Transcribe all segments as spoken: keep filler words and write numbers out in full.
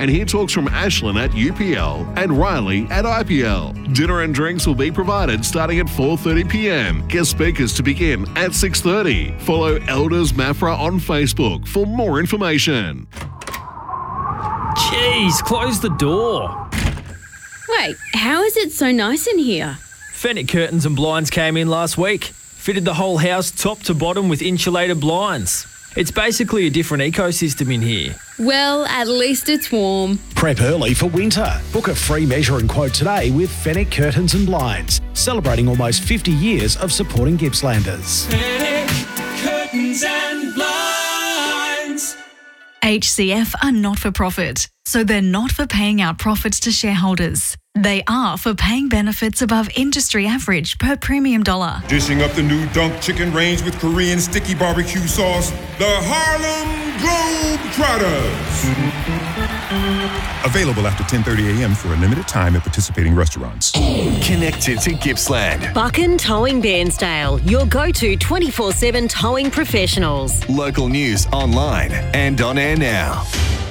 and hear talks from Ashlyn at U P L and Riley at I P L. Dinner and drinks will be provided starting at four thirty p m. Guest speakers to begin at six thirty. Follow Elders Mafra on Facebook for more information. Jeez, close the door. Wait, how is it so nice in here? Fenwick Curtains and Blinds came in last week. Fitted the whole house top to bottom with insulated blinds. It's basically a different ecosystem in here. Well, at least it's warm. Prep early for winter. Book a free measure and quote today with Fenwick Curtains and Blinds, celebrating almost fifty years of supporting Gippslanders. Fenwick Curtains and Blinds. H C F are not for profit, so they're not for paying out profits to shareholders. They are for paying benefits above industry average per premium dollar. Dishing up the new Dunk Chicken range with Korean sticky barbecue sauce, the Harlem Globetrotters. Available after ten thirty a m for a limited time at participating restaurants. Connected to Gippsland. Buchan Towing Bairnsdale, your go-to twenty-four seven towing professionals. Local news online and on air now.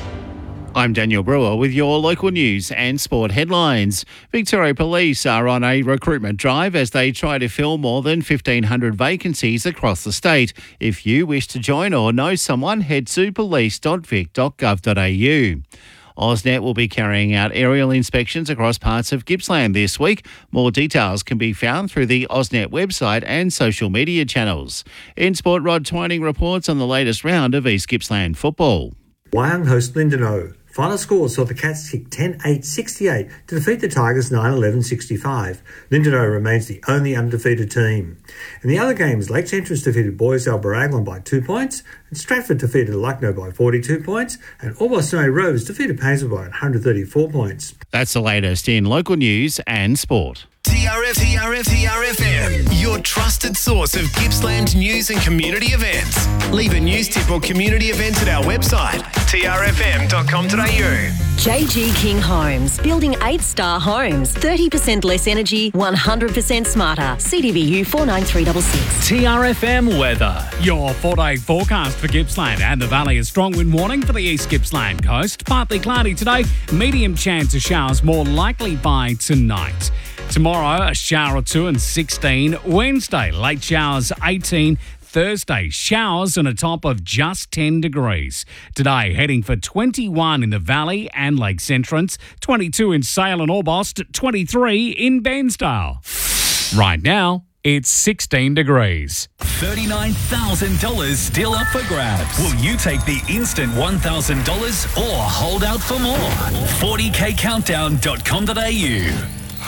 I'm Daniel Brewer with your local news and sport headlines. Victoria Police are on a recruitment drive as they try to fill more than fifteen hundred vacancies across the state. If you wish to join or know someone, head to police dot vic dot gov dot a u. AusNet will be carrying out aerial inspections across parts of Gippsland this week. More details can be found through the AusNet website and social media channels. In sport, Rod Twining reports on the latest round of East Gippsland football. Wyong host Lindenau. Final score saw the Cats kick ten eight sixty-eight to defeat the Tigers nine eleven sixty-five. Lindenau remains the only undefeated team. In the other games, Lakes Entrance defeated Boysdale Baraglan by two points, and Stratford defeated Lucknow by forty-two points, and Albostone Rovers defeated Paisley by one hundred thirty-four points. That's the latest in local news and sport. T R F, T R F, T R F M, your trusted source of Gippsland news and community events. Leave a news tip or community event at our website, t r f m dot com dot a u. J G King Homes, building eight-star homes, thirty percent less energy, one hundred percent smarter. C D B U four nine three six six. T R F M weather. Your four-day forecast for Gippsland and the Valley. A strong wind warning for the East Gippsland coast. Partly cloudy today, medium chance of showers more likely by tonight. Tomorrow, a shower or two and sixteen. Wednesday, late showers eighteen. Thursday, showers and a top of just ten degrees. Today, heading for twenty-one in the Valley and Lakes Entrance, twenty-two in Sale and Orbost, twenty-three in Bairnsdale. Right now, it's sixteen degrees. thirty-nine thousand dollars still up for grabs. Will you take the instant one thousand dollars or hold out for more? forty k countdown dot com dot a u.